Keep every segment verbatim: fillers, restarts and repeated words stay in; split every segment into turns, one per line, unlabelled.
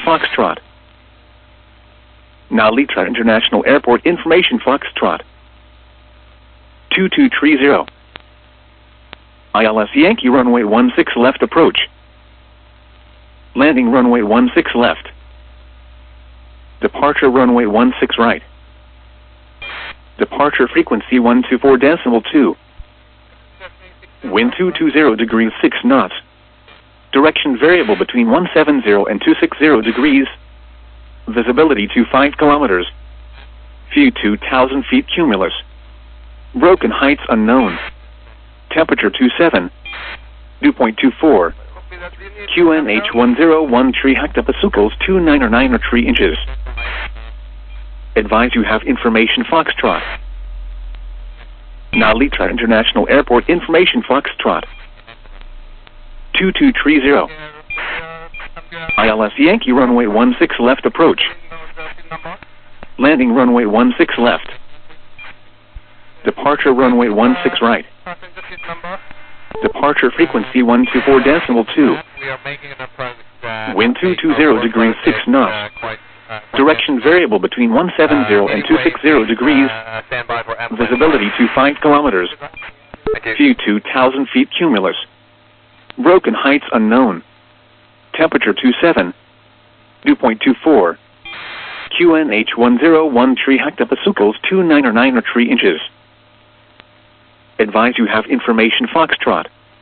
Foxtrot. Nalitra International Airport information Foxtrot. two two three zero. I L S Yankee runway one six left approach. Landing runway one six left. Departure runway one six right. Departure frequency one two four decimal two. Wind two two zero degrees six knots. Direction variable between one seven zero and two six zero degrees. Visibility to five kilometers. View two thousand feet cumulus. Broken heights unknown. Temperature two seven. Dew point two four. Q N H one zero one three hectopascals two nine or nine or three inches. Advise you have information Foxtrot. Nalitra International Airport information Foxtrot. two two three zero. I L S Yankee runway one six left approach. Landing runway one six left. Departure runway one six right. Departure frequency one two four decimal two. Wind two two zero degrees six knots. Direction variable between one seven zero and two six zero degrees. Visibility to five kilometers. View two thousand feet cumulus. Broken heights unknown. Temperature two seven. Dew point two four. Q N H one zero one three hectopascals two nine or nine or three inches. Advise you have information Foxtrot.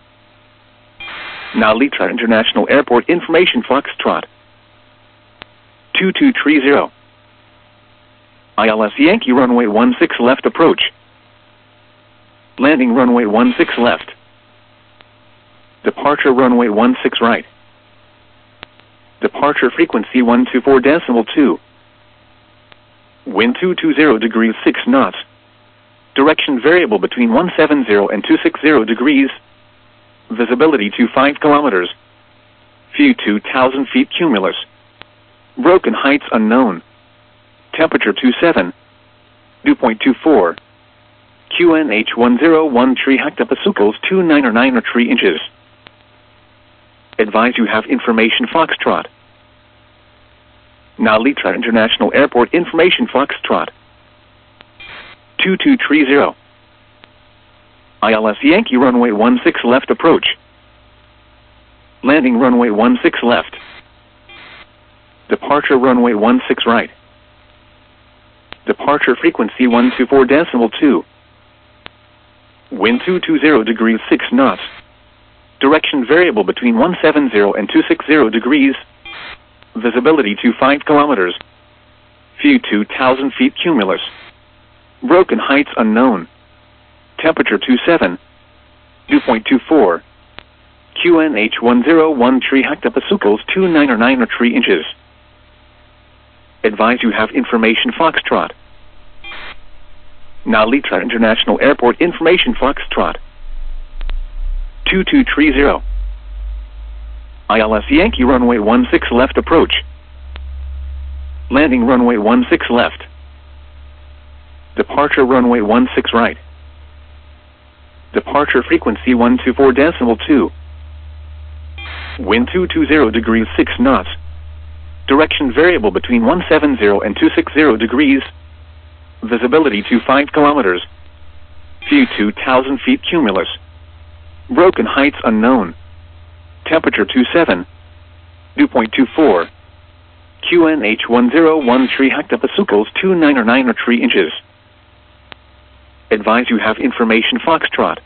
Nalitra International Airport information Foxtrot. two two three zero. I L S Yankee runway one six left approach. Landing runway one six left. Departure runway one six right. Departure frequency one two four decimal two. Wind two two zero degrees six knots. Direction variable between one seven zero and two six zero degrees. Visibility to five kilometers. View two thousand feet cumulus. Broken heights unknown. Temperature two seven. Dew point two four. Q N H one zero one three hectopascals two nine or nine or three inches. Advise you have information Foxtrot. Nalitra International Airport information Foxtrot. two two three zero. I L S Yankee runway one six left approach. Landing runway one six left. Departure runway one six right. Departure frequency one two four decimal two. Wind two two zero degrees six knots. Direction variable between one seven zero and two six zero degrees. Visibility to five kilometers. View two thousand feet cumulus. Broken heights unknown. Temperature two seven. Dew point two four. Q N H one zero one three hectopascals two nine or nine or three inches. Advise you have information Foxtrot. Nalitra International Airport information Foxtrot. two two three zero. I L S Yankee runway one six left approach. Landing runway one six left. Departure runway one six right. Departure frequency one two four decimal two. Wind two two zero degrees six knots. Direction variable between one seven zero and two six zero degrees. Visibility to five kilometers. View two thousand feet cumulus. Broken heights unknown. Temperature two seven. Dew point two four. Q N H one zero one three hectopascals two nine or nine or three inches. Advise you have information Foxtrot.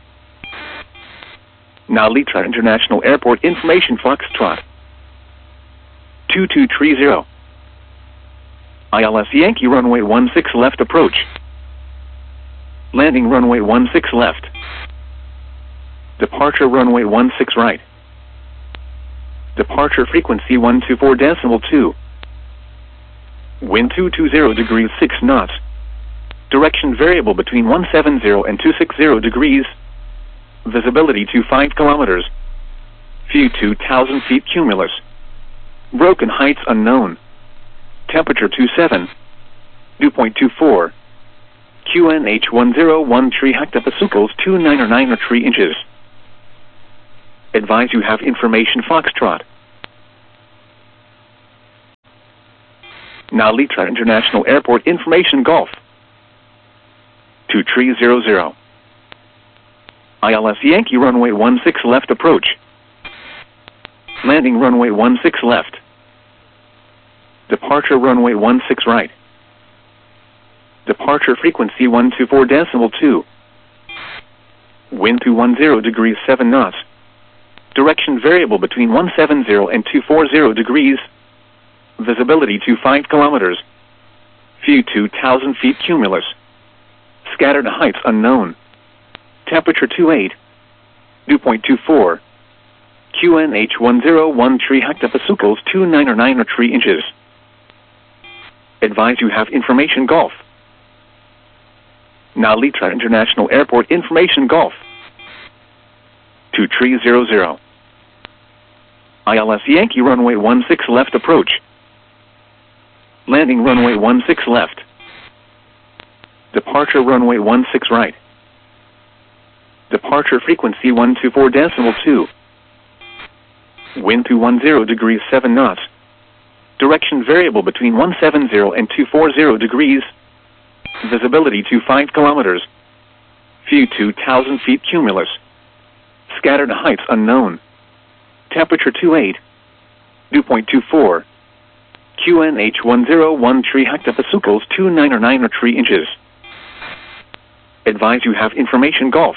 Nalitra International Airport information Foxtrot. two two three zero. I L S Yankee runway one six left approach. Landing runway one six left. Departure runway one six right. Departure frequency one two four decimal two. Wind two two zero degrees six knots. Direction variable between one seven zero and two six zero degrees. Visibility to five kilometers. View two thousand feet cumulus. Broken heights unknown. Temperature two seven. Dew point two four. Q N H one zero one three hectopascals two nine or nine or three inches. Advise you have information Foxtrot. Nalitra International Airport information Golf. two three zero zero. I L S Yankee runway one six left approach. Landing runway one six left. Departure runway one six right. Departure frequency one two four decimal two. Wind two one zero degrees seven knots. Direction variable between one seven zero and two four zero degrees. Visibility to five kilometers. View two thousand feet cumulus. Scattered heights unknown. Temperature two eight. Dew point two four. Q N H one zero one three hectopascals two nine or nine or three inches. Advise you have information Golf. Nalitra International Airport information Golf. two three zero zero. I L S Yankee runway one six left approach. Landing runway one six left. Departure runway one six right. Departure frequency one two four decimal two. Wind two one zero degrees seven knots. Direction variable between one seven zero and two four zero degrees. Visibility to five kilometers. View two thousand feet cumulus. Scattered heights unknown. Temperature two eight. Dew point two four. Q N H one zero one three hectopascals two nine or nine or three inches. Advise you have information Golf.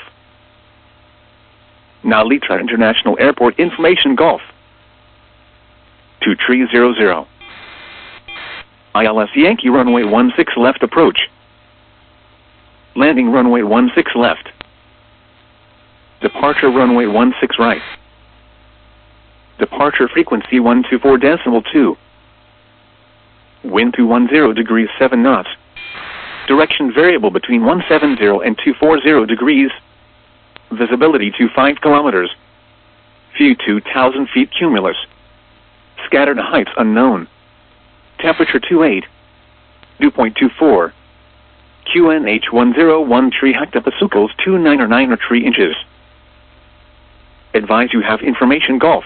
Nalitra International Airport information Golf. two three zero zero. I L S Yankee runway one six left approach. Landing runway one six left. Departure runway one six right. Departure frequency one two four decimal two. Wind two one zero degrees seven knots. Direction variable between one seven zero and two four zero degrees. Visibility to five kilometers. View two thousand feet cumulus. Scattered heights unknown. Temperature two eight. Dew point two four. Q N H one zero one three hectopascals two nine or nine or three inches. Advise you have information Golf.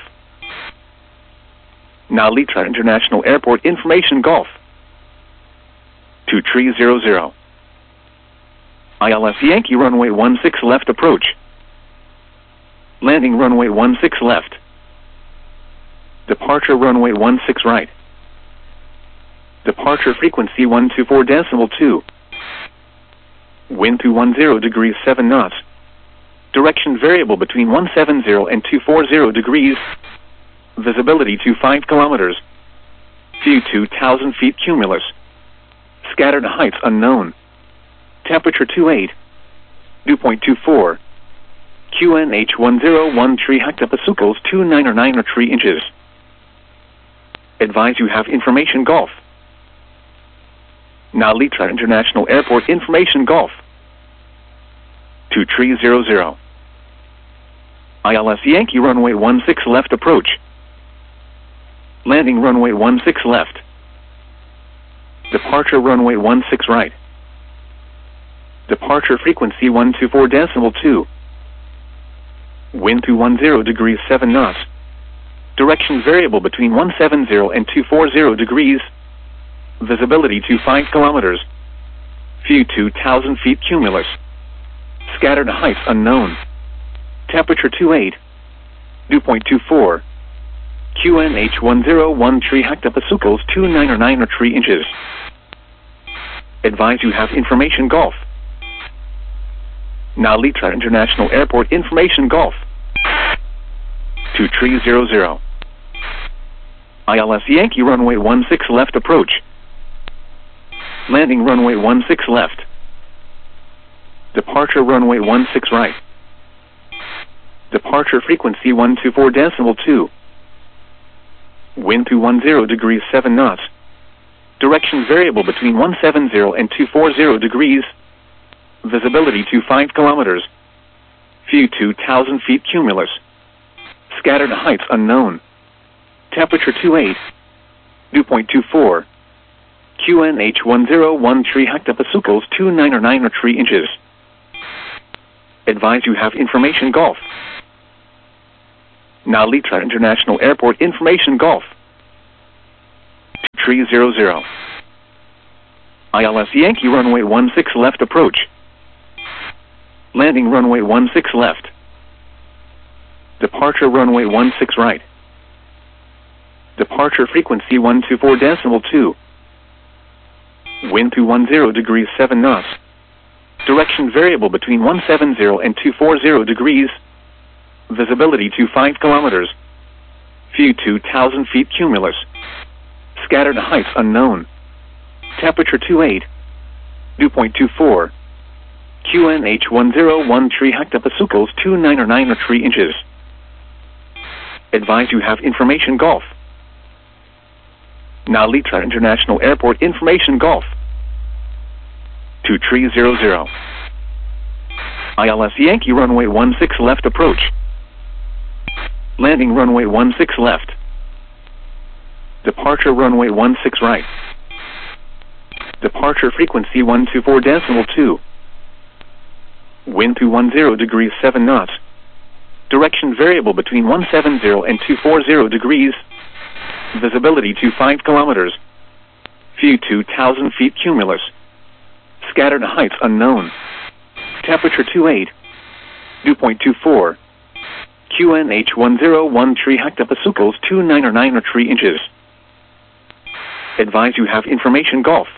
Nalitra International Airport information Golf. two three zero zero. I L S Yankee runway one six left approach. Landing runway one six left. Departure runway one six right. Departure frequency one two four decimal two. Wind two one zero degrees seven knots. Direction variable between one seven zero and two four zero degrees. Visibility to five kilometers. View two thousand feet cumulus. Scattered heights unknown. Temperature two eight. Dew point two four. Q N H one zero one three hectopascals two nine or nine or three inches. Advise you have information Golf. Nalitra International Airport information Golf. two three zero zero. I L S Yankee runway one six left approach. Landing runway one six left. Departure runway one six right. Departure frequency one two four decimal two. Wind two one zero degrees seven knots. Direction variable between one seven zero and two four zero degrees. Visibility to five kilometers. View two thousand feet cumulus. Scattered heights unknown. Temperature two eight. Dew point two four. Q N H one zero one three hectopascals two nine or nine or three inches. Advise you have information Golf. Nalitra International Airport information Golf. two three zero zero. I L S Yankee runway one six left approach. Landing runway one six left. Departure runway one six right. Departure frequency one two four decimal two. Wind two one zero degrees seven knots. Direction variable between one seven zero and two four zero degrees. Visibility to five kilometers. View two thousand feet cumulus. Scattered heights unknown. Temperature two eight. Dew point two four. Q N H one zero one three hectopascals two nine or nine or three inches. Advise you have information Golf. Nalitra International Airport information Golf. two three zero zero. I L S Yankee runway one six left approach. Landing runway one six left. Departure runway one six right. Departure frequency one two four decimal two. Wind two one zero degrees seven knots. Direction variable between one seven zero and two four zero degrees. Visibility to five kilometers. View two thousand feet cumulus. Scattered heights unknown. Temperature two eight. Dew point two four. Q N H one zero one three hectopascals two nine or nine or three inches. Advise you have information Golf. Now Litra International Airport information Golf. two three zero zero. I L S Yankee runway one six left approach. Landing runway one six left. Departure runway one six right. Departure frequency one two four decimal two. Wind two one zero degrees seven knots. Direction variable between one seven zero and two four zero degrees. Visibility to five kilometers. View two thousand feet cumulus. Scattered heights unknown. Temperature two eight. Dew point two four. Q N H one zero one three hectopascals two nine or nine or three inches. Advise you have information Golf.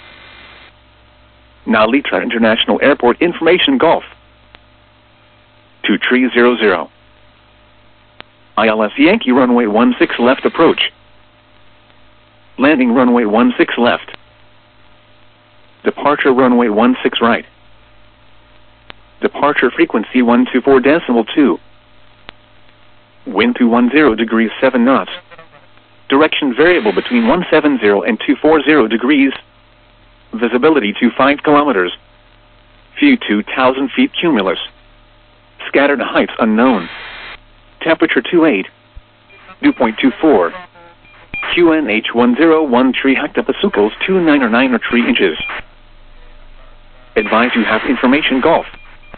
Now Litra International Airport information Golf. two three zero zero. I L S Yankee runway one six left approach. Landing runway one six left. Departure runway one six right. Departure frequency one two four decimal two. Wind two one zero degrees seven knots. Direction variable between one seven zero and two four zero degrees. Visibility to five kilometers. View two thousand feet cumulus. Scattered heights unknown. Temperature two eight. Dew point two four. Q N H one zero one three hectopascals two nine or nine or three inches. Advise you have information Golf.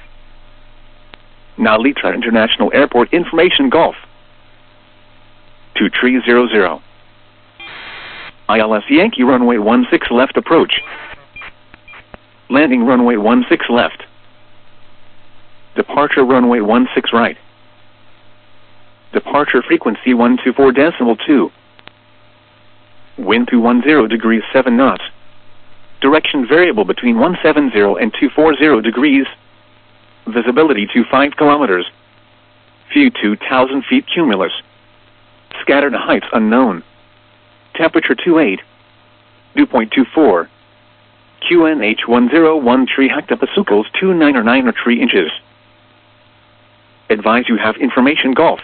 Now Litra International Airport information Golf. two three zero zero. I L S Yankee runway one six left approach. Landing runway one six left. Departure runway one six right. Departure frequency one two four decimal two. Wind two one zero degrees seven knots. Direction variable between one seven zero and two four zero degrees. Visibility to five kilometers. View two thousand feet cumulus. Scattered heights unknown. Temperature two eight. Dew point two four. Q N H one zero one three hectopascals two nine or nine or three inches. Advise you have information Golf.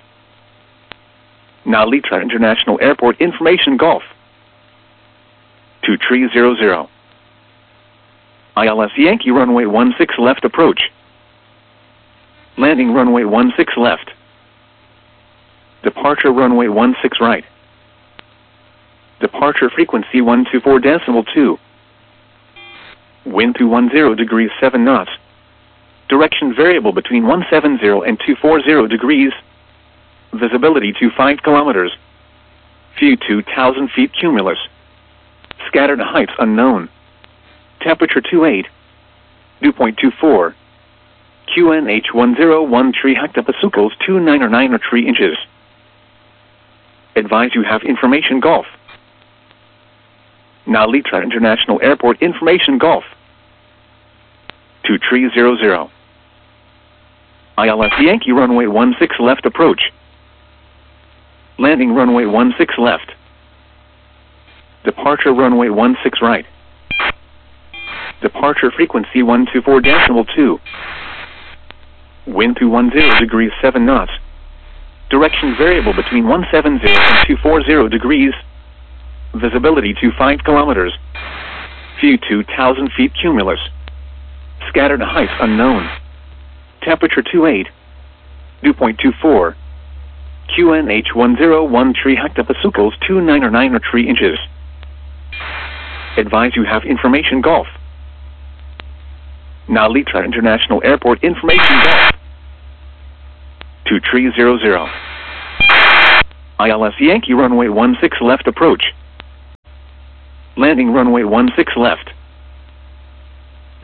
Now Litra International Airport information Golf. two three zero zero. I L S Yankee runway one six left approach. Landing runway one six left. Departure runway one six right. Departure frequency one two four decimal two. Wind two one zero degrees seven knots. Direction variable between one seven zero and two four zero degrees. Visibility to five kilometers. View two thousand feet cumulus. Scattered heights unknown. Temperature two eight. Dew point two four. Q N H one zero one three hectopascals two nine or nine or three inches. Advise you have information Golf. Now Litra International Airport information Golf. two three zero zero. I L S Yankee runway one six left approach. Landing runway one six left. Departure runway one six right. Departure frequency one two four decimal two. Wind two one zero degrees seven knots. Direction variable between one seven zero and two four zero degrees. Visibility to five kilometers. View two thousand feet cumulus. Scattered heights unknown. Temperature two eight. Dew point two four. Q N H one zero one three hectopascals two nine or nine or three inches. Advise you have information Golf. Now Litra International Airport information Golf. two three zero zero. I L S Yankee runway one six left approach. Landing runway one six left.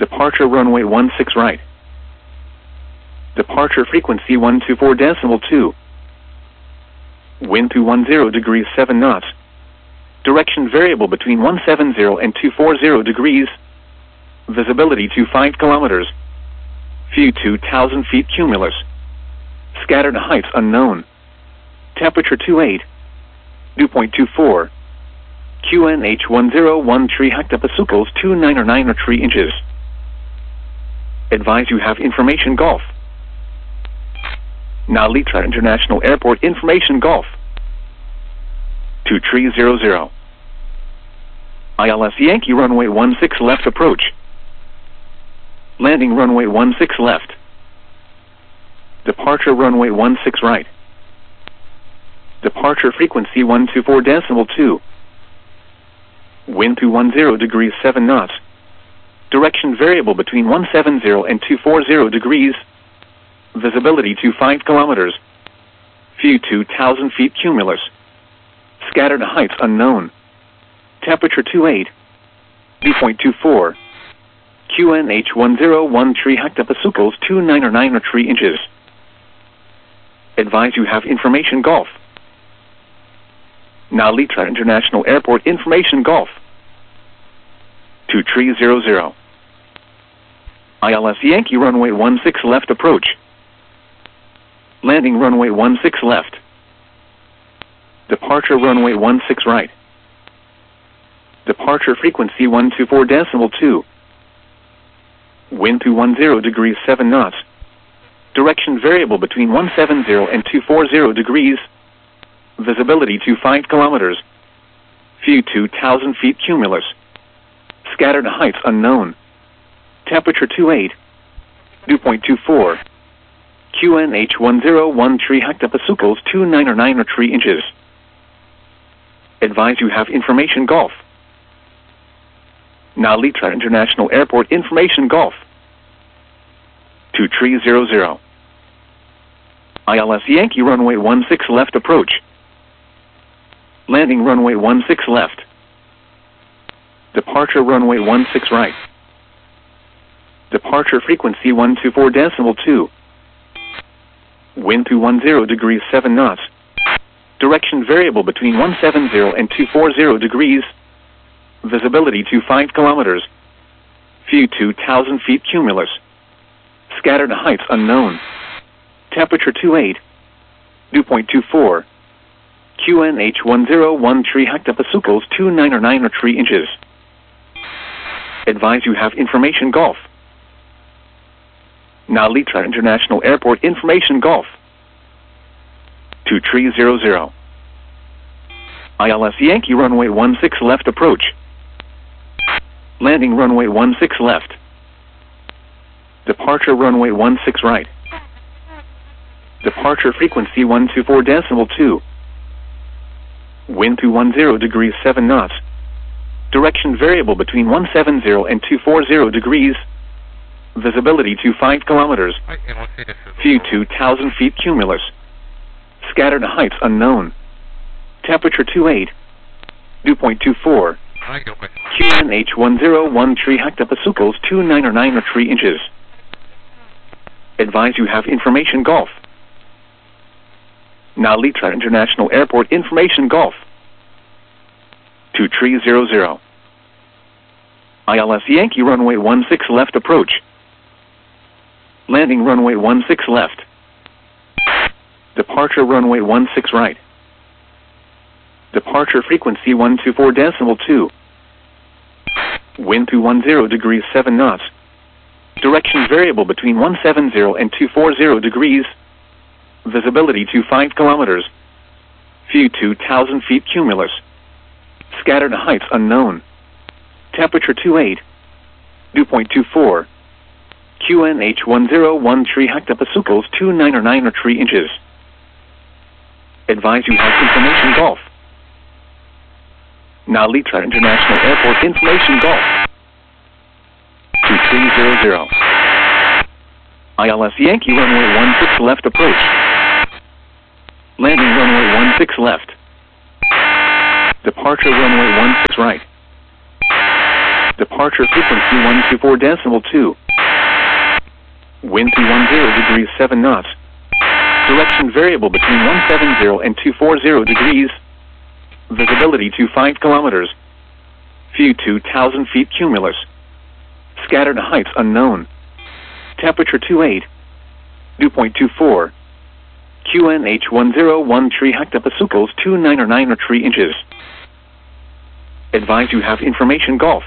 Departure runway one six right. Departure frequency one two four decimal two. Wind two one zero degrees seven knots. Direction variable between one seven zero and two four zero degrees. Visibility to five kilometers. View two thousand feet cumulus. Scattered heights unknown. Temperature two eight. Dew point two four. Q N H one zero one three hectopascals two nine or nine or three inches. Advise you have information Golf. Now Litra International Airport information Golf. two three zero zero. I L S Yankee runway one six left approach. Landing runway one six left. Departure runway one six right. Departure frequency one two four decimal two. Wind two one zero degrees seven knots. Direction variable between one seven zero and two four zero degrees. Visibility to five kilometers. View two thousand feet cumulus. Scattered heights unknown. Temperature two eight. Dew point two four. Q N H one zero one three hectopascals two nine or nine or three inches. Advise you have information Golf. Now Litra International Airport information Golf. two three zero zero. I L S Yankee runway one six left approach. Landing runway one six left. Departure runway one six right. Departure frequency one two four decimal two. Wind two one zero degrees seven knots. Direction variable between one seven zero and two four zero degrees. Visibility to five kilometers. View two thousand feet cumulus. Scattered heights unknown. Temperature two eight. Dew point two four. Q N H one zero one three hectopascals two nine or nine or three inches. Advise you have information Golf. Now Litra International Airport information Golf. two three zero zero. I L S Yankee runway one six left approach. Landing runway one six left. Departure runway one six right. Departure frequency one two four decimal two. Wind two one zero degrees seven knots. Direction variable between one seven zero and two four zero degrees. Visibility to five kilometers. View two thousand feet cumulus. Scattered heights unknown. Temperature two eight. Dew point two four. Q N H one zero one three hectopascals two nine or nine or three inches. Advise you have information Golf. Now Litra International Airport information Golf. two three zero zero. I L S Yankee runway one six left approach. Landing runway one six left. Departure runway one six right. Departure frequency one two four decimal two. Wind two one zero degrees seven knots. Direction variable between one seven zero and two four zero degrees. Visibility to five kilometers. View two thousand feet cumulus. Scattered heights unknown. Temperature two eight. Dew point two four. Q N H one zero one three hectopascals two nine or nine or three inches. Advise you have information Golf. Now Litra International Airport information Golf. two three zero zero. I L S Yankee runway one six left approach. Landing runway one six left. Departure runway one six right. Departure frequency one two four decimal two. Wind two one zero degrees seven knots. Direction variable between one seven zero and two four zero degrees. Visibility to five kilometers. View two thousand feet cumulus. Scattered heights unknown. Temperature two eight. Dew point two four. Q N H one zero one three hectopascals two nine or nine or three inches. Advise you have information Golf. Now Litra International Airport information Golf. two three zero zero. I L S Yankee runway one six left approach. Landing runway one six left. Departure runway one six right. Departure Departure frequency one two four decimal two. Wind two one zero degrees seven knots. Direction variable between one seven zero and two four zero degrees. Visibility to five kilometers. View two thousand feet cumulus. Scattered heights unknown. Temperature two eight. Dew point two four. Q N H one zero one three hectopascals two nine or nine or three inches. Advise you have information Golf.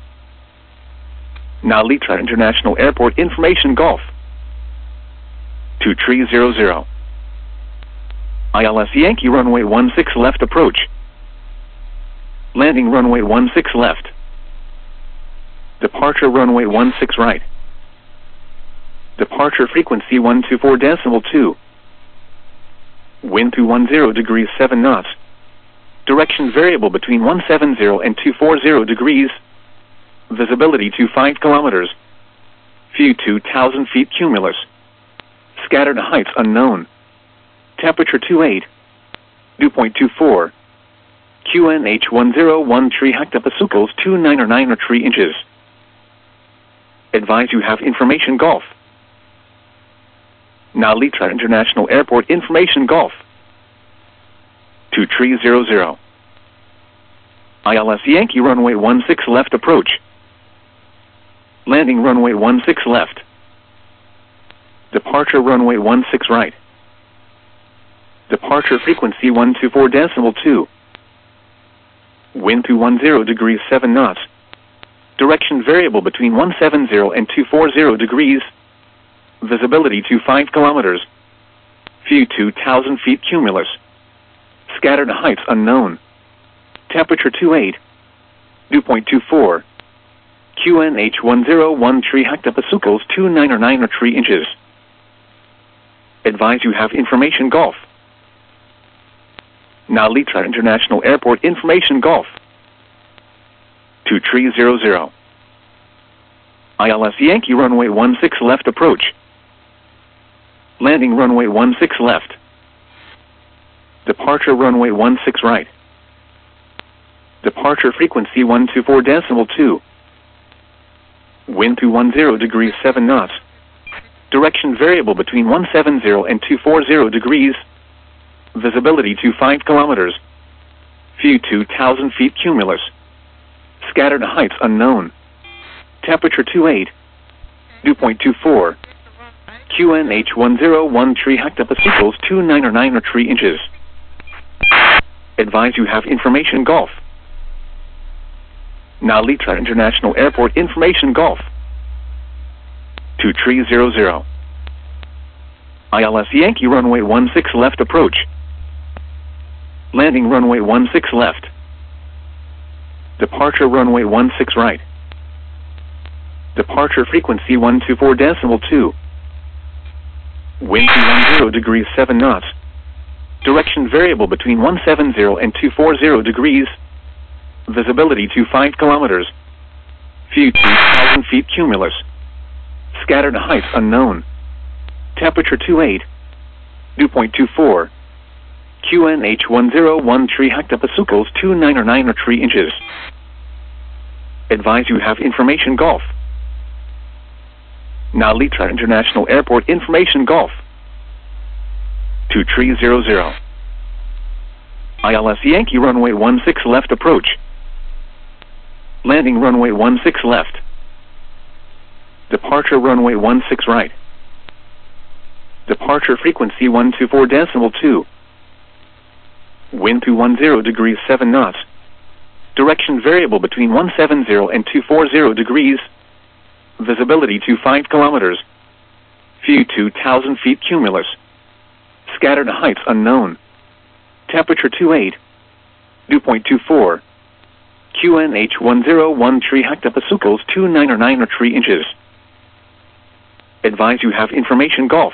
Now Litra International Airport information Golf. two three zero zero. I L S Yankee runway one six left approach. Landing runway one six left. Departure runway one six right. Departure frequency one two four decimal two. Wind two one zero degrees seven knots. Direction variable between one seven zero and two four zero degrees. Visibility to five kilometers. View two thousand feet cumulus. Scattered heights unknown. Temperature two eight. Dew point two four. Q N H one zero one three hectopascals two nine or nine or three inches. Advise you have information Golf. Now Litra International Airport information Golf. two three zero zero. I L S Yankee runway one six left approach. Landing runway one six left. Departure runway one six right. Departure frequency one two four decimal two. Wind two one zero degrees seven knots. Direction variable between one seven zero and two four zero degrees. Visibility to five kilometers. View two thousand feet cumulus. Scattered heights unknown. Temperature two eight. Dew point two four. Q N H one zero one three hectopascals two nine or nine or three inches. Advise you have information Golf. Now Litra International Airport information Golf. two three zero zero. I L S Yankee runway one six left approach. Landing runway one six left. Departure runway one six right. Departure frequency one two four decimal two. Wind two one zero degrees seven knots. Direction variable between one seven zero and two four zero degrees. Visibility to five kilometers. View two thousand feet cumulus. Scattered heights unknown. Temperature two eight. Dew point two four. Q N H one zero one three hectopascals two nine or nine or three inches. Advise you have information Golf. Now Litra International Airport information Golf. two three zero zero. I L S Yankee runway one six left approach. Landing runway one six left. Departure runway one six right. Departure frequency one two four decimal two. Wind two one zero degrees seven knots. Direction variable between one seven zero and two four zero degrees. Visibility to five kilometers. View two thousand feet cumulus. Scattered heights unknown. Temperature two eight. Dew point two four. Q N H one zero one three hectopascals two nine or nine or three inches. Advise you have information Golf. Now Litra International Airport information Golf. two three zero zero. I L S Yankee runway one six left approach. Landing runway one six left. Departure runway one six right. Departure frequency one two four decimal two. Wind two one zero degrees seven knots. Direction variable between one seven zero and two four zero degrees. Visibility to five kilometers. View two thousand feet cumulus. Scattered heights unknown. Temperature two eight. Dew point two four. Q N H one zero one three hectopascals two nine or nine or three inches. Advise you have information Golf.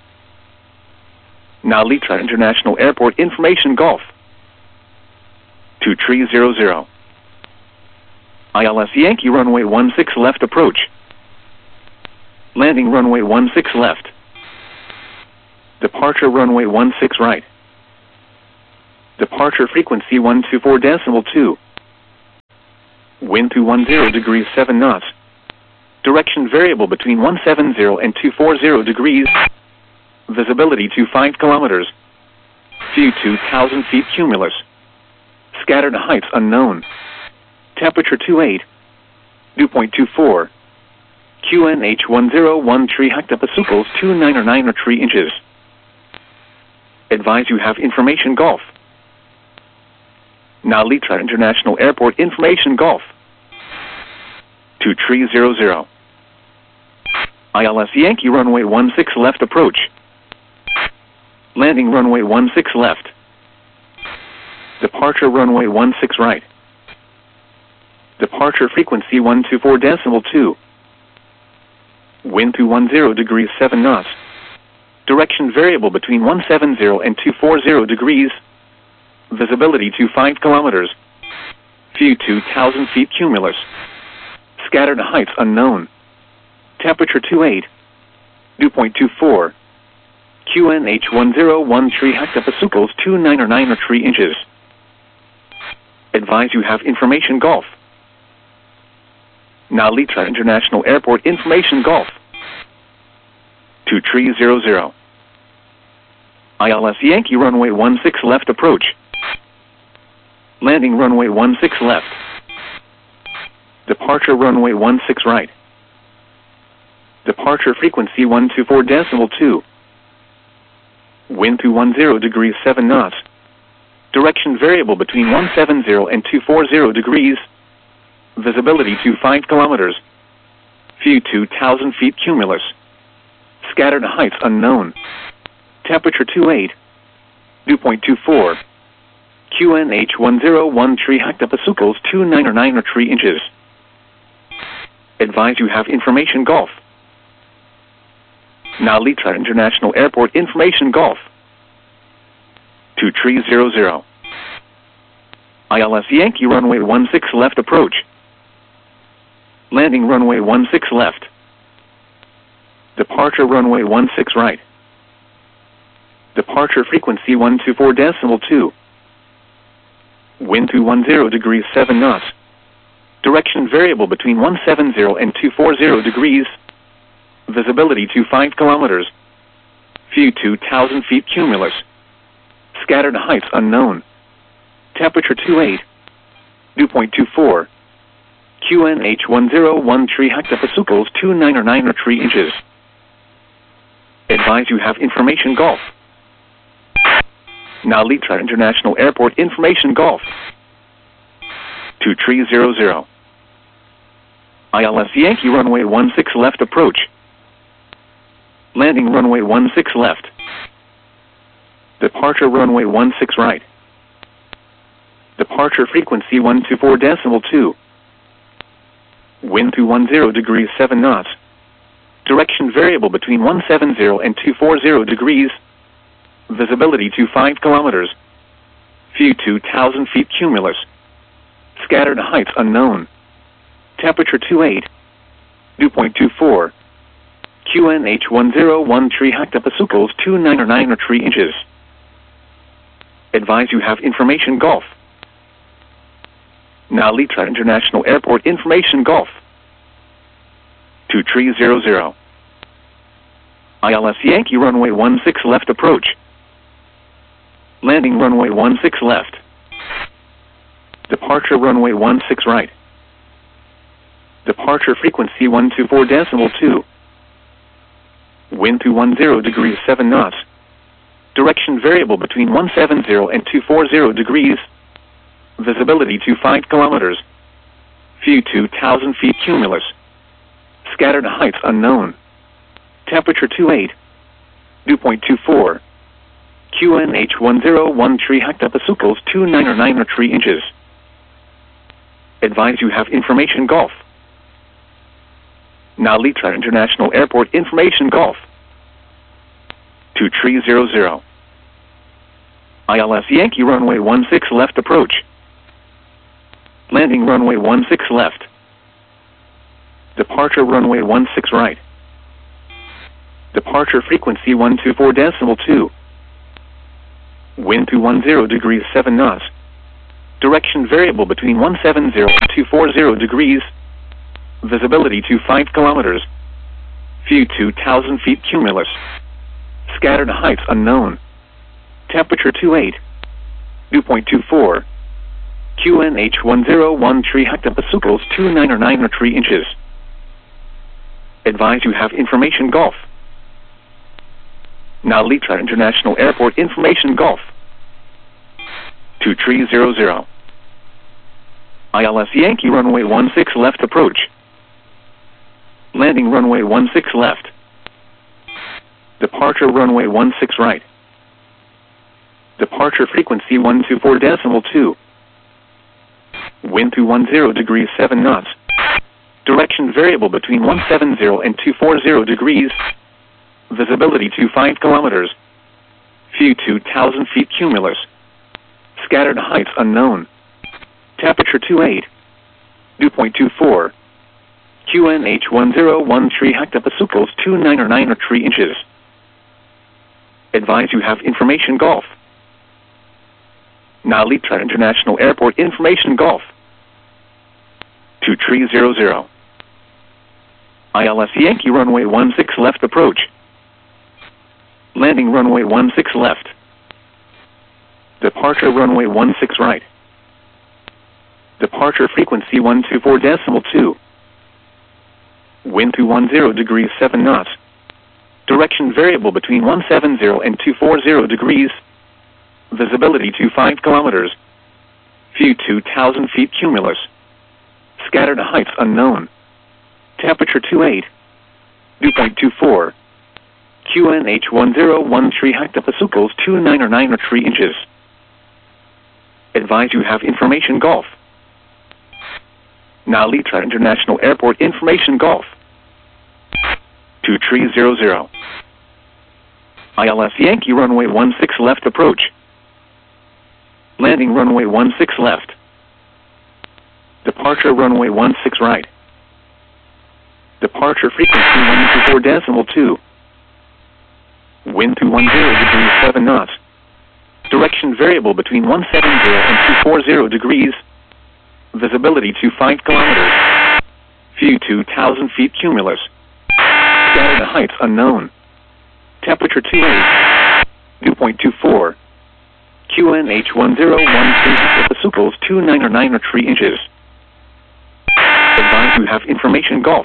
Now Litra International Airport information Golf. two three zero zero. I L S Yankee runway one six left approach. Landing runway one six left. Departure runway one six right. Departure frequency one two four decimal two. Wind two one zero degrees seven knots. Direction variable between one seven zero and two four zero degrees. Visibility to five kilometers. View two thousand feet cumulus. Scattered heights unknown. Temperature two eight. Dew point two four. Q N H one zero one three hectopascals two nine or nine or three inches. Advise you have information Golf. Now Litra International Airport information Golf. two three zero zero. I L S Yankee runway one six left approach. Landing runway one six left. Departure runway one six right. Departure frequency one two four decimal two. Wind two one zero degrees seven knots. Direction variable between one seven zero and two four zero degrees. Visibility to five kilometers. View two thousand feet cumulus. Scattered heights unknown. Temperature two eight. Dew point two four. Q N H one zero one three hectopascals two nine or nine or three inches. Advise you have information Golf. Now Litra International Airport information Golf. two three zero zero. I L S Yankee runway one six left approach. Landing runway one six left. Departure runway one six right. Departure frequency one two four decimal two. Wind two one zero degrees seven knots. Direction variable between one seven zero and two four zero degrees. Visibility to five kilometers. View two thousand feet cumulus. Scattered heights unknown. Temperature two eight. Dew point two four. Q N H one zero one three hectopascals two nine or nine or three inches. Advise you have information Golf. Now Litra International Airport information Golf. two three zero zero. I L S Yankee runway one six left approach. Landing runway one six left. Departure runway one six right. Departure frequency one two four decimal two. Wind two one zero degrees seven knots. Direction variable between one seven zero and two four zero degrees. Visibility to five kilometers. View two thousand feet cumulus. Scattered heights unknown. Temperature two eight. Dew point two four. Q N H one zero one three hectopascals two nine or nine or three inches. Advise you have information Golf. Now Litra International Airport information Golf. two three zero zero. I L S Yankee runway one six left approach. Landing runway one six left. Departure runway one six right. Departure frequency one two four decimal two. Wind two one zero degrees seven knots. Direction variable between one seven zero and two four zero degrees. Visibility to five kilometers. View two thousand feet cumulus. Scattered heights unknown. Temperature two eight. Dew point two four. Q N H one zero one three hectopascals two nine or nine or three inches. Advise you have information Golf. Now Litra International Airport information Golf. two three zero zero. I L S Yankee runway one six left approach. Landing runway one six left. Departure runway one six right. Departure frequency one two four decimal two. Wind two one zero degrees seven knots. Direction variable between one seven zero and two four zero degrees. Visibility to five kilometers. View two thousand feet cumulus. Scattered heights unknown. Temperature two eight. Dew point two four. Q N H one zero one three hectopascals two nine or nine or three inches. Advise you have information Golf. Now Litra International Airport information Golf. two three zero zero. I L S Yankee runway one six left approach. Landing runway one six left. Departure runway one six right. Departure frequency one two four decimal two. Wind two one zero degrees seven knots. Direction variable between one seventy and two forty degrees. Visibility to five kilometers. View two thousand feet cumulus. Scattered heights unknown. Temperature twenty-eight. Dew point two four. Q N H one zero one three hectopascals two nine nine or three inches. Advise you have information Golf. Now Litra International Airport information Golf. two three zero zero. I L S Yankee runway one six left approach. Landing runway one six left. Departure runway one six right. Departure frequency one two four decimal two. Wind to ten degrees seven knots. Direction variable between one seventy and two forty degrees. Visibility to five kilometers. View two thousand feet cumulus. Scattered heights unknown. Temperature twenty-eight. Dew point two four. Q N H one zero one three hectopascals two nine nine or three inches. Advise you have information Golf. Now Litra International Airport information Golf. two three zero zero. I L S Yankee runway one six left approach. Landing runway one six left. Departure runway one six right. Departure frequency one two four decimal two. Wind to ten degrees seven knots. Direction variable between one seventy and two forty degrees. Visibility to five kilometers. View two thousand feet cumulus. Scattered heights unknown. Temperature twenty-eight. Dew point two four. Q N H one zero one three hectopascals two nine nine or three inches. Advise you have information Golf. Now Litra International Airport information Golf. two three zero zero. I L S Yankee runway one six left approach. Landing runway one six left. Departure runway one six right. Departure frequency one two four decimal two. Wind to ten degrees seven knots. Direction variable between one seventy and two forty degrees. Visibility to five kilometers. View two thousand feet cumulus. Scattered heights unknown. Temperature twenty-eight. Dew point two four. Q N H one zero one three hectopascals two nine nine or three inches. Advise you have information Golf.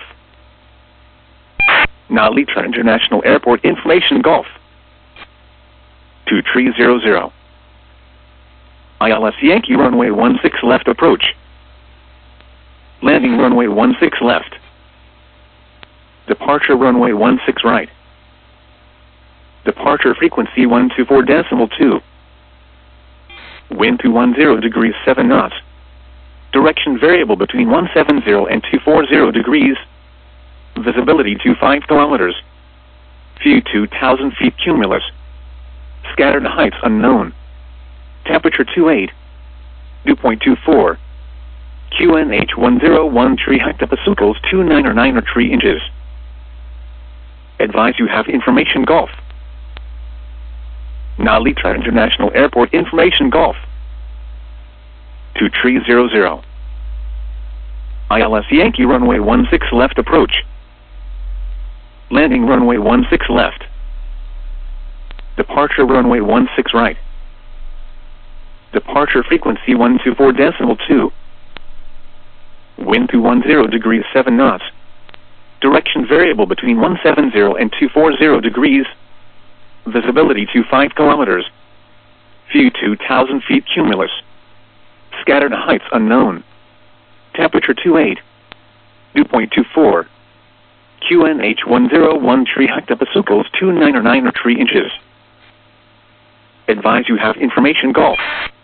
Now Litra International Airport information Golf. two three zero zero. I L S Yankee runway one six left approach. Landing runway one six left. Departure runway one six right. Departure frequency one two four decimal two. Wind to ten degrees seven knots. Direction variable between one seventy and two forty degrees. Visibility to five kilometers. View two thousand feet cumulus. Scattered heights unknown. Temperature twenty-eight. Dew point two four. Q N H one zero one three hectopascals two nine nine or three inches. Advise you have information Golf. Now Litra International Airport information Golf. two three zero zero. I L S Yankee runway one six left approach. Landing runway one six left. Departure runway one six right. Departure frequency one two four decimal two. Wind to ten degrees seven knots. Direction variable between one seventy and two forty degrees. Visibility to five kilometers. View two thousand feet cumulus. Scattered heights unknown. Temperature twenty-eight. Dew point two four. Q N H one zero one three hectopascals two nine nine or three inches. Advise you have information Golf.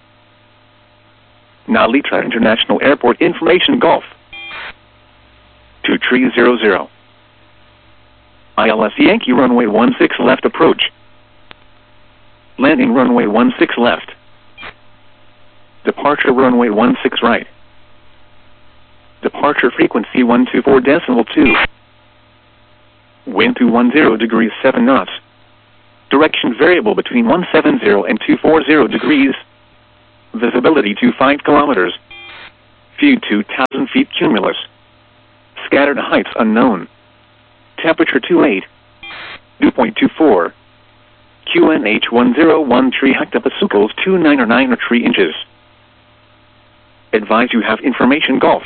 Now Litra International Airport information Golf. two three zero zero. I L S Yankee runway one six left approach. Landing runway one six left. Departure runway one six right. Departure frequency one two four decimal two. Wind to ten degrees seven knots. Direction variable between one seventy and two forty degrees. Visibility to five kilometers. View two thousand feet cumulus. Scattered heights unknown. Temperature twenty-eight. Dew point two four. Q N H one zero one three hectopascals two nine nine or three inches. Advise you have information Golf.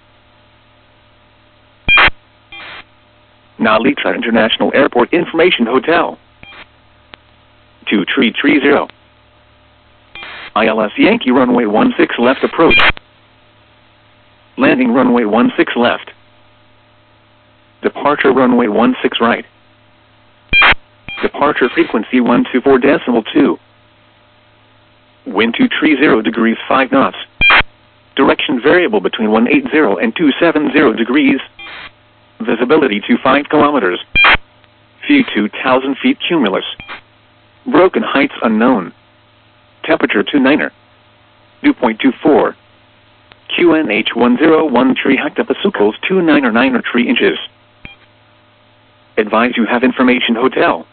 Nalitra International Airport Information Hotel. two three three zero. I L S Yankee runway one six left approach. Landing runway one six left. Departure runway one six right. Departure frequency one two four decimal two. Wind two three zero degrees five knots. Direction variable between one eighty and two seventy degrees. Visibility to five kilometers. View two thousand feet cumulus. Broken heights unknown. Temperature twenty-nine. Dew point two four. Q N H one zero one three hectopascals two nine nine or three inches. Advise you have information Hotel.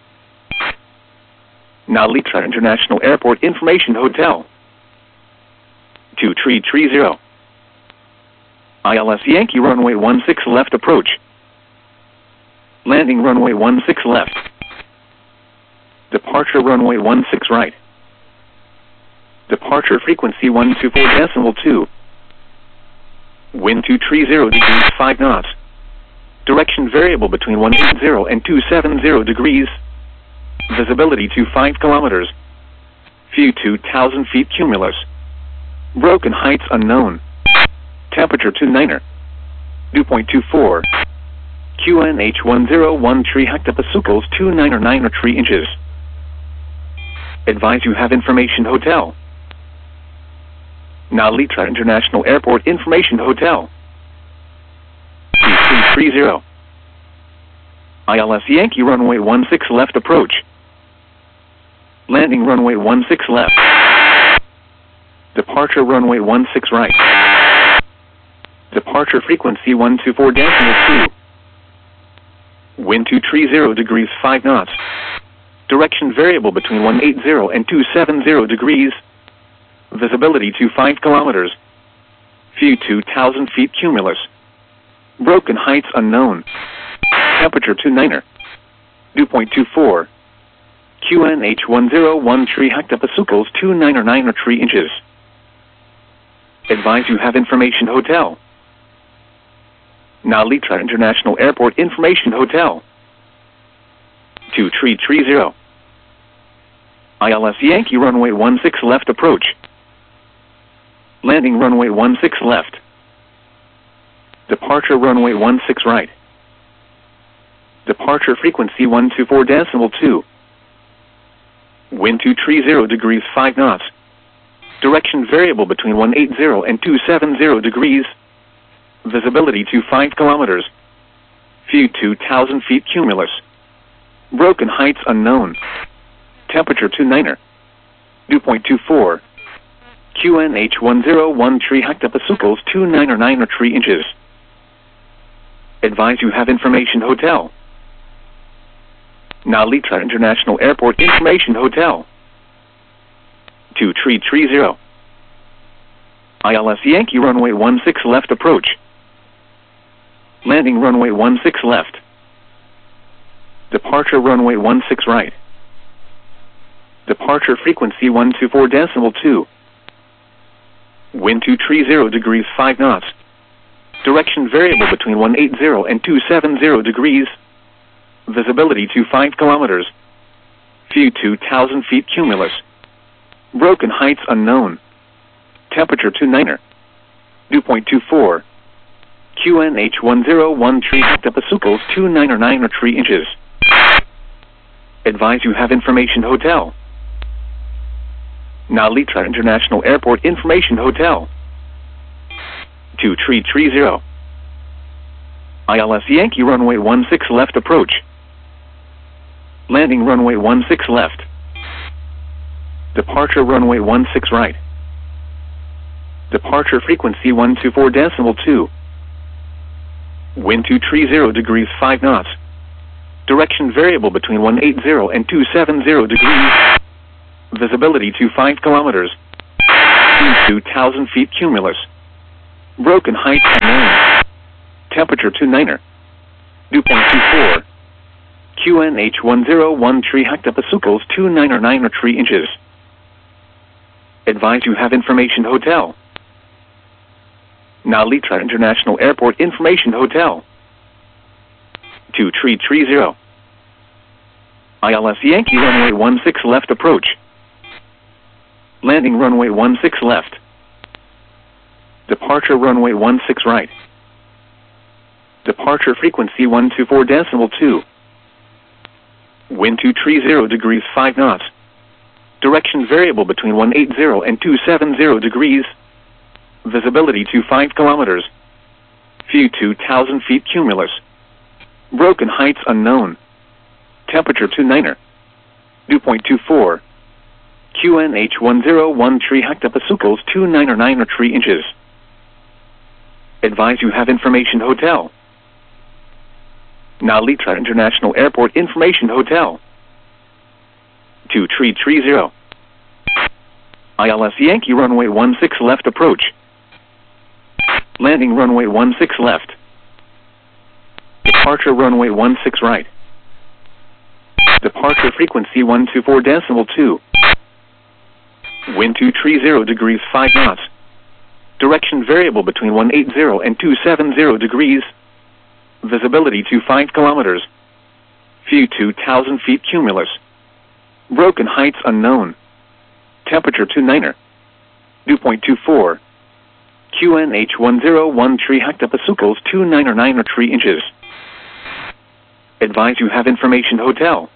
Nalitra International Airport Information Hotel. two three three zero. I L S Yankee runway one six left approach. Landing runway one six left. Departure runway one six right. Departure frequency one two four decimal two. Wind two three zero degrees five knots. Direction variable between one eighty and two seventy degrees. Visibility to five kilometers. View two thousand feet cumulus. Broken heights unknown. Temperature twenty-nine. Dew point two four. Q N H one zero one three hectopascals two nine nine or three inches. Advise you have information Hotel. Nalitra International Airport Information Hotel. two three three zero. I L S Yankee runway one six left approach. Landing runway one six left. Departure runway one six right. Departure frequency one two four decimal two. Wind two three zero degrees five knots. Direction variable between one eighty and two seventy degrees. Visibility to five kilometers. View two thousand feet cumulus. Broken heights unknown. Temperature twenty-nine. Dew point two four. Q N H one zero one three hectopascals two nine nine or three inches. Advise you have information Hotel. Nalitra International Airport Information Hotel. two three three zero. I L S Yankee runway one six left approach. Landing runway one six left. Departure runway one six right. Departure frequency one two four decimal two. Wind two three zero degrees five knots. Direction variable between one eighty and two seventy degrees. Visibility to five kilometers. View two thousand feet cumulus. Broken heights unknown. Temperature twenty-nine. Dew point two four. Q N H one zero one three hectopascals two nine nine or three inches. Advise you have information Hotel. Nalitra International Airport Information Hotel. two three three zero. I L S Yankee runway one six left approach. Landing runway one six left. Departure runway one six right. Departure frequency one two four decimal two. Wind two three zero degrees five knots. Direction variable between one eighty and two seventy degrees. Visibility to five kilometers. View two thousand feet cumulus. Broken heights unknown. Temperature twenty-nine. Dew point two four. Q N H one zero one three hectopascals two nine nine or three inches. Advise you have information Hotel. Nalitra International Airport Information Hotel. two three three zero. I L S Yankee runway one six left approach. Landing runway one six left. Departure runway one six right. Departure frequency one two four decimal two. Wind two three zero degrees five knots. Direction variable between one eighty and two seventy degrees. Visibility to five kilometers. two thousand feet cumulus. Broken height unknown. Temperature two niner. Dew point two four. Q N H one zero one three hectopascals two niner nine or three inches. Advise you have information hotel. Nalitra International Airport Information Hotel. two three three zero. I L S Yankee runway one six left approach. Landing runway one six left. Departure runway one six right. Departure frequency one two four decimal two. Wind two three zero degrees five knots. Direction variable between one eighty and two seventy degrees. Visibility to five kilometers. View two thousand feet cumulus. Broken heights unknown. Temperature two niner. Dew point two four. Q N H one zero one three hectopascals two niner nine or three inches. Advise you have information hotel. Nalitra International Airport Information Hotel. two three three zero. I L S Yankee runway one six left approach. Landing runway one six left. Departure runway one six right. Departure frequency one two four decimal two. Wind two three zero degrees five knots. Direction variable between one eighty and two seventy degrees. Visibility to five kilometers. View two thousand feet cumulus. Broken heights unknown. Temperature two niner. Dew point two four. Q N H one zero one three hectopascals two niner nine or three inches. Advise you have information hotel.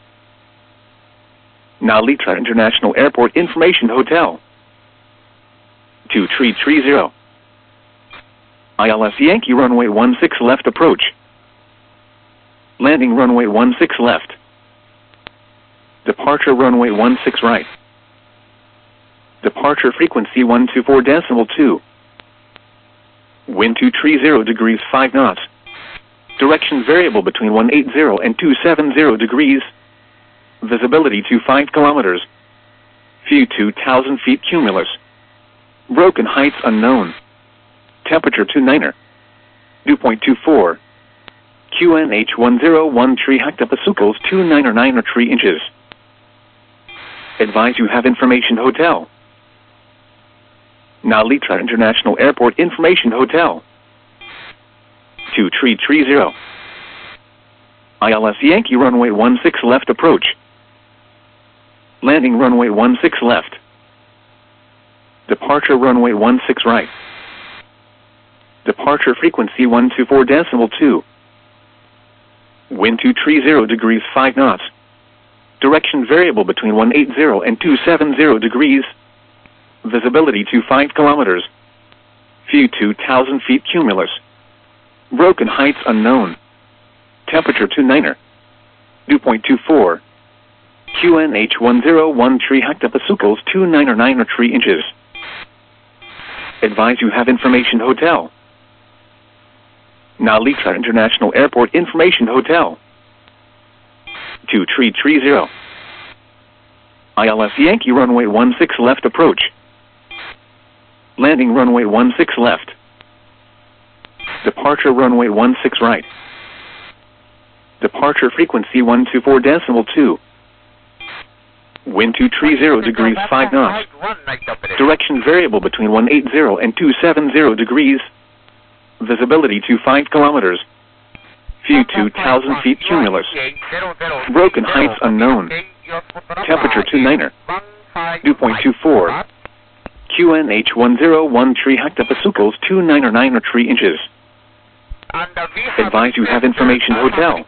Nalitra International Airport Information Hotel. two three three zero. I L S Yankee runway one six left approach. Landing runway one six left. Departure runway one six right. Departure frequency one two four decimal two. Wind two three zero degrees five knots. Direction variable between one eighty and two seventy degrees. Visibility to five kilometers. View two thousand feet cumulus. Broken heights unknown. Temperature two niner. Dew point two four. Q N H one zero one three hectopascals two niner nine or three inches. Advise you have information hotel. Nalitra International Airport Information Hotel. two three three zero. I L S Yankee runway one six left approach. Landing runway one six left. Departure runway one six right. Departure frequency one two four decimal two. Wind two three zero degrees five knots. Direction variable between one eighty and two seventy degrees. Visibility to five kilometers. View two thousand feet cumulus. Broken heights unknown. Temperature two niner. Dew point two four. Q N H one zero one three hectopascals two niner nine or three inches. Advise you have information hotel. Nalitra International Airport Information Hotel. two three three zero. I L S Yankee runway one six left approach. Landing runway one six left. Departure runway one six right. Departure frequency one two four decimal two. Wind two three zero degrees five knots. Direction variable between one eighty and two seventy degrees. Visibility to five kilometers. View two thousand feet cumulus. Broken heights unknown. Temperature two niner. Dew point two four. Q N H one zero one three hectopascals two niner nine or three inches. Advise you have information hotel.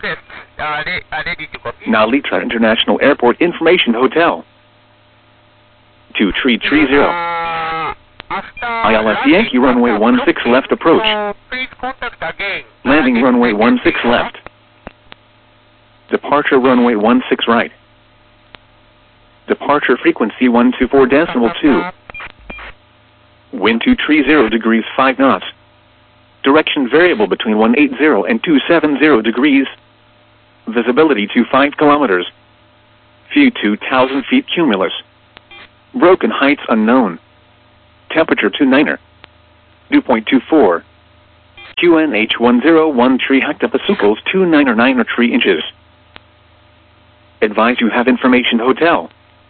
Nalitra International Airport Information Hotel. two three three zero. I L S Yankee runway one six left approach. Landing runway one six left. Departure runway one six right. Departure frequency one two four decimal two. Wind two three zero degrees five knots. Direction variable between one eighty and two seventy degrees. Visibility to five kilometers. View two thousand feet cumulus. Broken heights unknown. Temperature two niner. Dew point two four. Q N H one zero one three hectopascals two niner nine or three inches. Advise you have information hotel.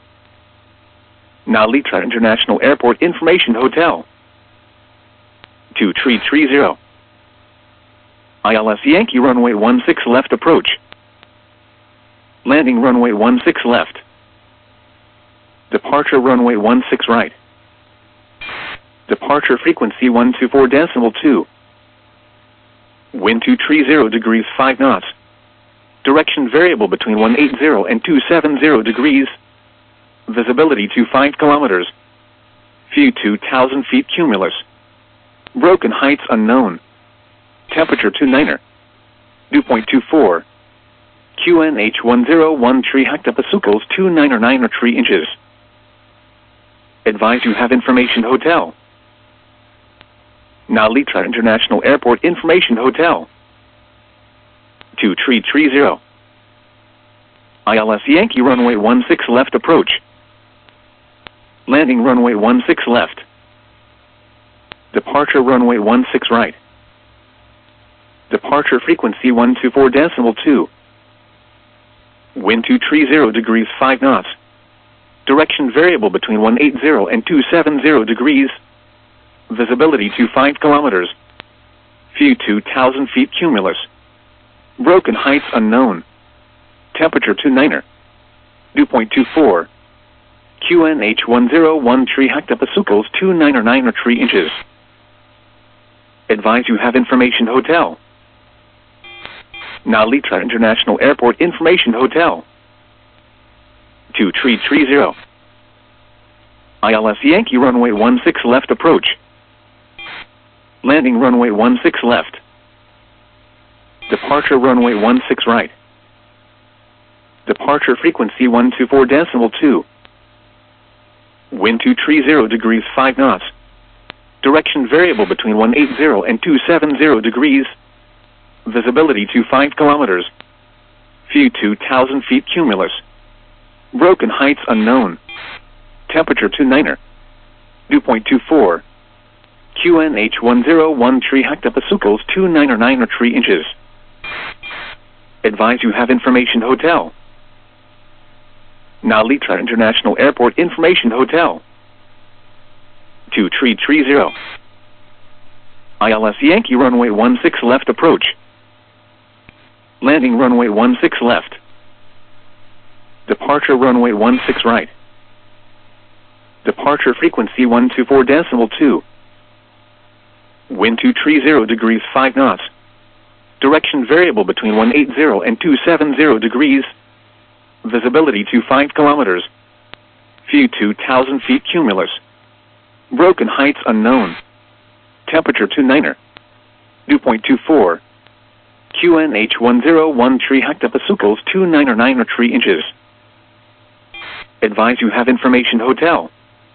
Nalitra International Airport Information Hotel. two three three zero. I L S Yankee runway one six left approach. Landing runway one six left. Departure runway one six right. Departure frequency one two four decimal two. Wind two three zero degrees five knots. Direction variable between one eight zero and two seven zero degrees. Visibility to five kilometers. View two thousand feet cumulus. Broken heights unknown. Temperature two niner. Dew point two four. Q N H one zero one three hectopascals two niner nine or three inches. Advise you have information hotel. Nalitra International Airport Information Hotel. two three three zero. I L S Yankee runway one six left approach. Landing runway one six left. Departure runway one six right. Departure frequency one two four decimal two. Wind two three zero degrees five knots. Direction variable between one eight zero and two seven zero degrees. Visibility to five kilometers. View two thousand feet cumulus. Broken heights unknown. Temperature two niner. Dew point two four. Q N H one zero one three hectopascals two niner nine or three inches. Advise you have information hotel. Nalitra International Airport Information Hotel. two three three zero. I L S Yankee runway one six left approach. Landing runway one six left. Departure runway one six right. Departure frequency one two four decimal two. Wind two three zero degrees five knots. Direction variable between one eight zero and two seven zero degrees. Visibility to five kilometers. View two thousand feet cumulus. Broken heights unknown. Temperature two niner. Dew point two four. Q N H one zero one three hectopascals two niner nine or three inches. Advise you have information hotel. Nalitra International Airport Information Hotel. two three three zero. I L S Yankee runway one six left approach. Landing runway one six left. Departure runway one six right. Departure frequency one two four decimal two. Wind two three zero degrees five knots. Direction variable between one eight zero and two seven zero degrees. Visibility to five kilometers. View two thousand feet cumulus. Broken heights unknown. Temperature two niner. Dew point two four. Q N H one zero one three hectopascals two niner nine or three inches. Advise you have information hotel.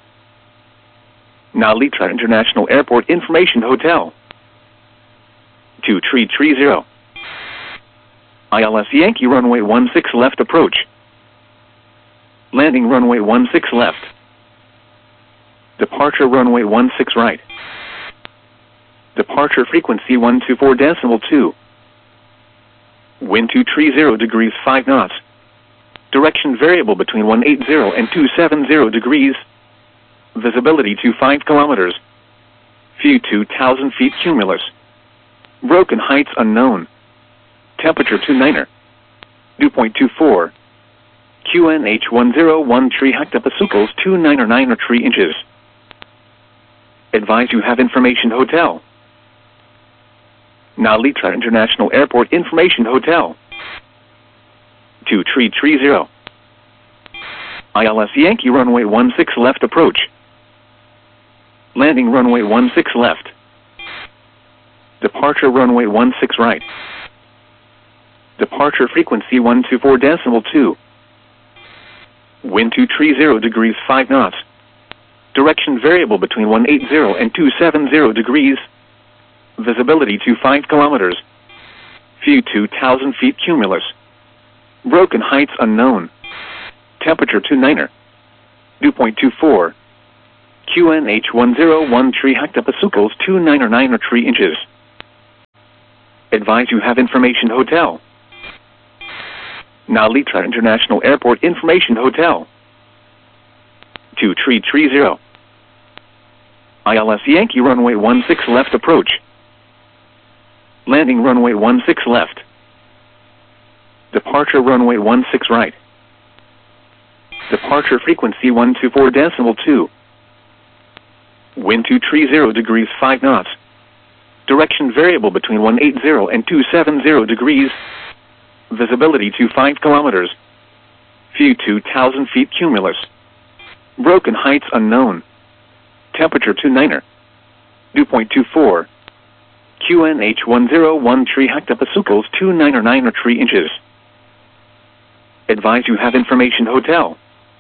Nalitra International Airport Information Hotel. two three three zero. I L S Yankee runway one six left approach. Landing runway one six left. Departure runway one six right. Departure frequency one two four decimal two. Wind two three zero degrees five knots. Direction variable between one eight zero and two seven zero degrees. Visibility to five kilometers. View two thousand feet cumulus. Broken heights unknown. Temperature two niner. Dew point two four. Q N H one zero one three hectopascals two niner nine or three inches. Advise you have information hotel. Nalitra International Airport Information Hotel. two three three zero. I L S Yankee runway one six left approach. Landing runway one six left. Departure runway one six right. Departure frequency one two four decimal two. Wind two three zero degrees five knots. Direction variable between one eight zero and two seven zero degrees. Visibility to five kilometers. View two thousand feet cumulus. Broken heights unknown. Temperature two niner. Dew point two four. Q N H one zero one three hectopascals two ninety-nine or three inches. Advise you have information hotel. Nalitra International Airport Information Hotel. two three three zero. I L S Yankee runway one six left approach. Landing runway one six left. Departure runway one six right. Departure frequency one two four decimal two. Wind two three zero degrees five knots. Direction variable between one eighty and two seventy degrees. Visibility to five kilometers. View two thousand feet cumulus. Broken heights unknown. Temperature two niner. Dew point two four. Q N H one zero one three hectopascals two ninety-nine or three inches. Advise you have information hotel.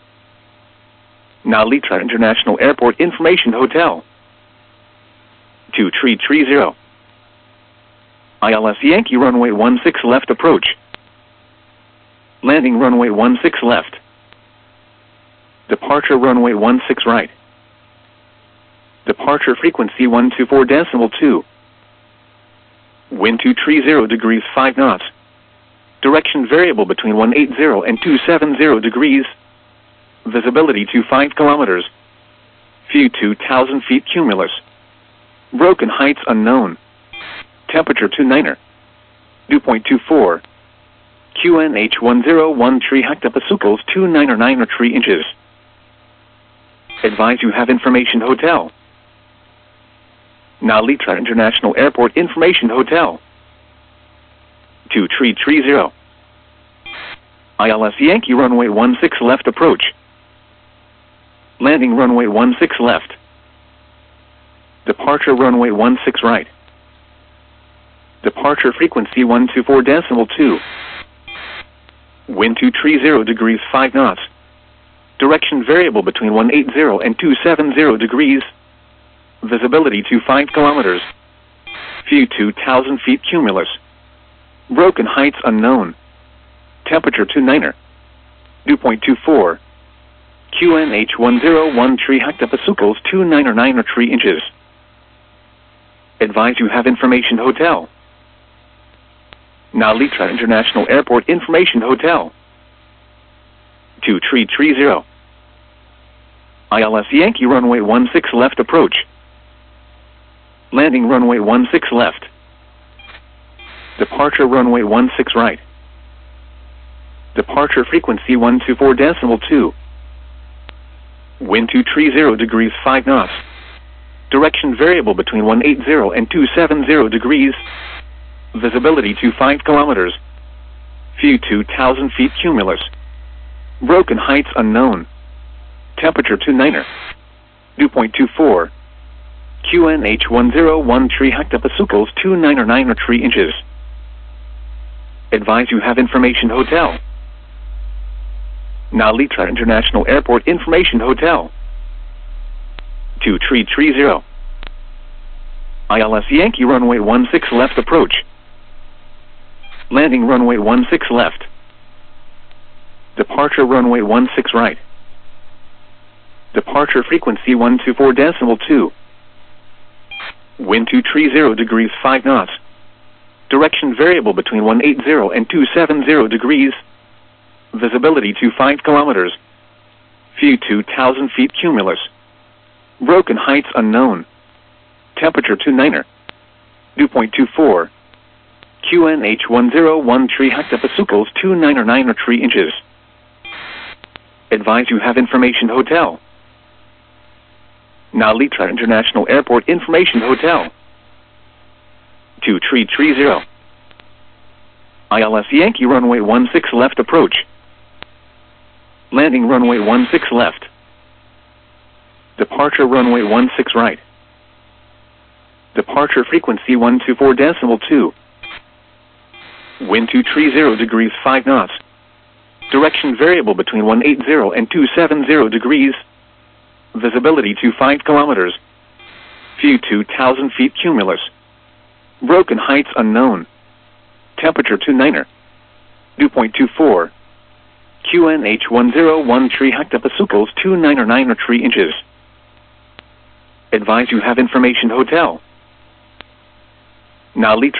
Nalitra International Airport Information Hotel. two three three zero. I L S Yankee runway one six left approach. Landing runway one six left. Departure runway one six right. Departure frequency one two four decimal two. Wind two three zero degrees five knots. Direction variable between one eighty and two seventy degrees. Visibility to five kilometers. View two thousand feet cumulus. Broken heights unknown. Temperature two niner. Dew point two four. Q N H one zero one three hectopascals two ninety-nine or three inches. Advise you have information hotel. Nalitra International Airport Information Hotel. two three three zero. I L S Yankee runway one six left approach. Landing runway one six left. Departure runway one six right. Departure frequency one two four decimal two. Wind two three zero degrees five knots. Direction variable between one eighty and two seventy degrees. Visibility to five kilometers. View two thousand feet cumulus. Broken heights unknown. Temperature two niner. Dew point two four. Q N H one zero one three hectopascals two ninety-nine or three inches. Advise you have information hotel. Nalitra International Airport Information Hotel. two three three zero. I L S Yankee runway one six left approach. Landing runway one six left. Departure runway one six right. Departure frequency one two four decimal two. Wind two three zero degrees five knots. Direction variable between one eighty and two seventy degrees. Visibility to five kilometers. View two thousand feet cumulus. Broken heights unknown. Temperature two niner. Dew point two four. Q N H one zero one three hectopascals two ninety-nine or three inches. Advise you have information hotel. Nalitra International Airport Information Hotel. two three three zero. I L S Yankee runway one six left approach. Landing runway one six left. Departure runway one six right. Departure frequency one two four decimal two. Wind two three zero degrees five knots. Direction variable between one eighty and two seventy degrees. Visibility to five kilometers. View two thousand feet cumulus. Broken heights unknown. Temperature two niner. Dew point two four. Q N H one zero one three hectopascals two ninety-nine or three inches. Advise you have information hotel. Nalitra International Airport Information Hotel. two three three zero. I L S Yankee runway one six left approach. Landing runway one six left. Departure runway one six right. Departure frequency one two four decimal two. Wind two three zero degrees five knots. Direction variable between one eighty and two seventy degrees. Visibility to five kilometers. View two thousand feet cumulus. Broken heights unknown. Temperature two niner. Dew point two four. Q N H one zero one three hectopascals two ninety-nine or three inches. Advise you have information hotel. Now